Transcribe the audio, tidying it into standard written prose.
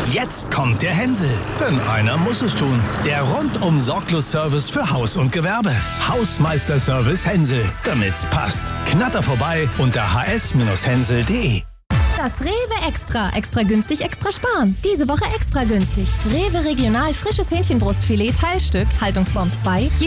Jetzt kommt der Hänsel. Denn einer muss es tun. Der rundum sorglos Service für Haus und Gewerbe. Hausmeister-Service Hänsel. Damit's passt. Knatter vorbei unter hs-hänsel.de. Das Rewe Extra. Extra günstig, extra sparen. Diese Woche extra günstig. Rewe Regional frisches Hähnchenbrustfilet Teilstück, Haltungsform 2,